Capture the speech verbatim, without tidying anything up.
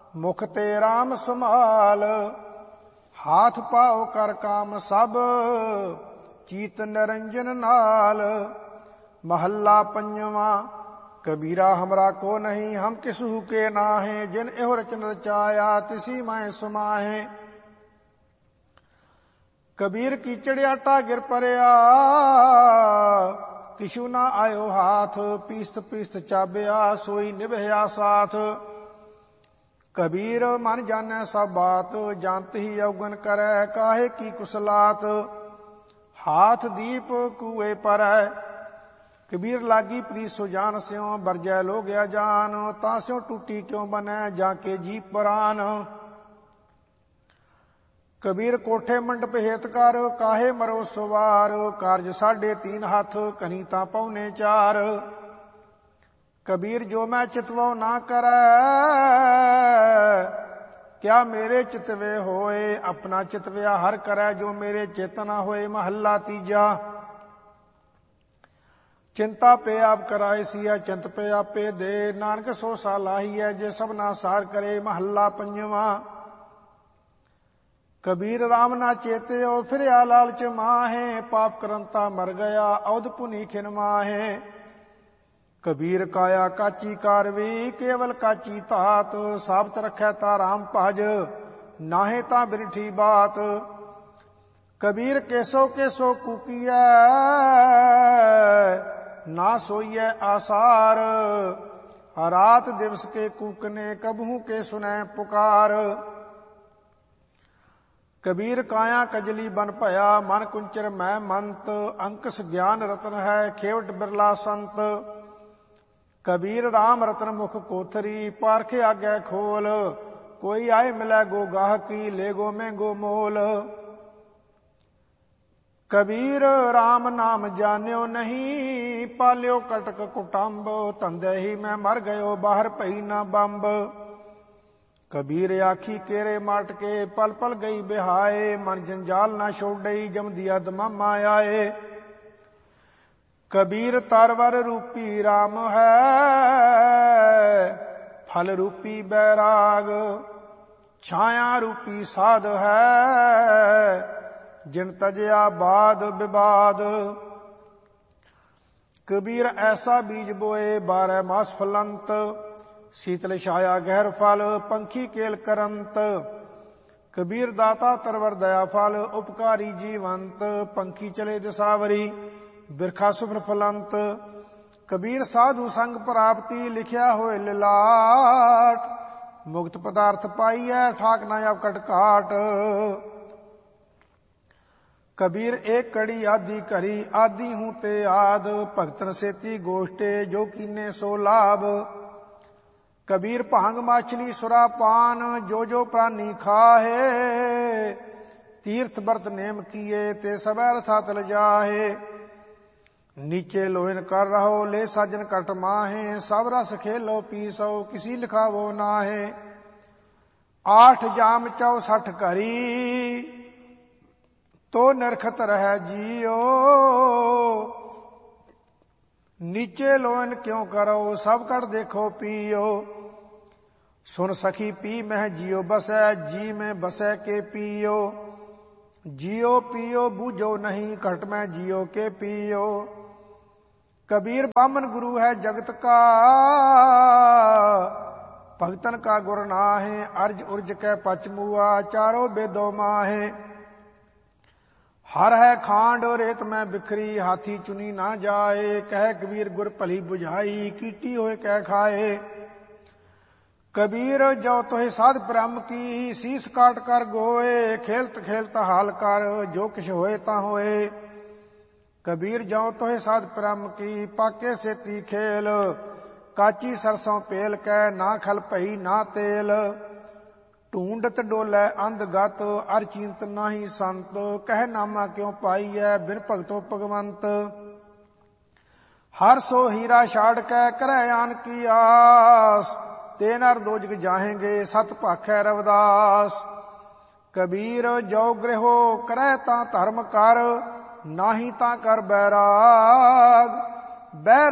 मुख ते राम समाल। हाथ पाओ कर काम सब चीत निरंजन नाल। महला पंजवा कबीरा हमरा को नहीं, हम किसहु के नाहे। जिन एहो रचन रचाया तिसी मैं समाहे। कबीर कीचड़ आटा गिर परया किशु ना आयो हाथ। पीस्त पीस्त चाबिया सोई निभया साथ। कबीर मन जाने सब बात, जानत ही अवगन करे काहे की कुसलात। हाथ दीप कुए पर कबीर लागी प्रीत सो जान स्यों। बरजै लो गया जान तास्यों टूटी क्यों बने जाके जी परान। कबीर कोठे मंडप हेत कर काहे मरो सवार। कारज साढ़े तीन हाथ कहीं ता पौने चार। कबीर जो मैं चितवो ना करे क्या मेरे चितवे होए। अपना चितव्या हर करे जो मेरे चेतना होए। महला तीजा चिंता पे आप कराए सिया चिंत पे आपे दे। नानक सो सालाही है जे सबना सार करे। महला पंजवा कबीर राम ना चेते और फिर आ लालच माहे। पाप करंता मर गया औद पुनी खिन माहे। कबीर काया काची कारवी केवल काची तात। साबत रखै ता राम भज नाहे ता बिरठी बात। कबीर केसो केसो कूपिया ना सोइए आसार। रात दिवस के कूकने कबहू के सुनै पुकार। कबीर काया कजली बन भया मन कुंचर मैं मंत। अंकस ज्ञान रतन है खेवट बिरला संत। कबीर राम रतन मुख कोथरी पारखे आगे खोल। कोई आए मिले गो गाहकी ले गो में गो मोल। कबीर राम नाम जान्यो नहीं पाल्यो कटक कुटुंब। तंदे ही मैं मर गयो बाहर पही ना बंब। कबीर आखी केरे माट के पल पल गई बिहाए। मन जंजाल ना छोड़ई जम दिया दमामा आए। कबीर तरवर रूपी राम है फल रूपी बैराग। छाया रूपी साध है जिन तजया बाद विवाद। कबीर ऐसा बीज बोए बारह मास फलंत। शीतल छाया गहर फल पंखी केल करंत। कबीर दाता तरवर दया फल उपकारी जीवंत। पंखी चले दिसावरी बिरखा सुभ्र फलंत। कबीर साधु संग प्राप्ति लिखिया होए लिलाट। मुक्त पदार्थ पाइय ठाक न अब कटकाट। कबीर एक कड़ी आदि करी आदि हूं ते आद। भगतन सेती गोष्ठे जो कीने सो लाभ। कबीर भांग माछली सुरा पान जो जो प्राणी खाहे। तीर्थ व्रत नेम किए ते सब रथा तल जाहे। नीचे लोहन कर रहो ले साजन कट माहे। सब रस खेलो पीसो किसी लिखावो नाहे। आठ जाम चौसठ करी तो नरखत रह जियो। नीचे लोहन क्यों करो सब कर देखो पियो। सुन सखी पी मह जियो बसै जी में बसै के पियो। जियो पियो बूझो नहीं घट में जियो के पियो। कबीर बामन गुरु है जगत का भगतन का गुर नाहे। अर्ज उर्ज कै पचमुआ चारों बेदो माहे। हर है खांड रेत में बिखरी हाथी चुनी ना जाए। कह कबीर गुर भली बुझाई कीटी होए कह खाए। कबीर जो तोहे साध ब्रह्म की शीस काट कर गोए। खेलत खेलत हाल कर जो किछ होए ता होए। कबीर जो तोहे साध ब्रह्म की पाके सेती खेल। काची सरसों पेल कै ना खल पही ना तेल। ढूंढत डोलै अंध गत अर चिंत नाही संत। कह नामा क्यों पाई है बिन भगतो भगवंत। हर सो हीरा छाड़ कै करे आन की आस। ते नर दोजग जाहेंगे सत भाखै रविदास। कबीर जो गृहो करे ता धर्म कर नाही ता कर बैराग। बैर